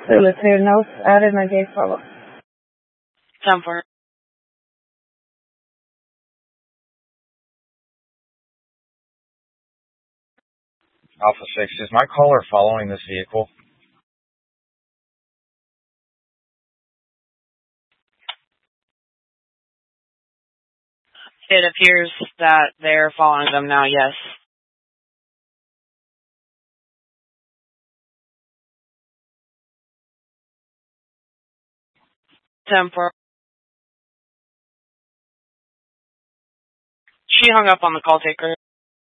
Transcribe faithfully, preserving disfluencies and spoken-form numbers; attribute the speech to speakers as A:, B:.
A: Zulu two, no added negate follow.
B: ten four.
C: Alpha six, is my caller following this vehicle?
B: It appears that they're following them now, yes. ten four. She hung up on the call taker.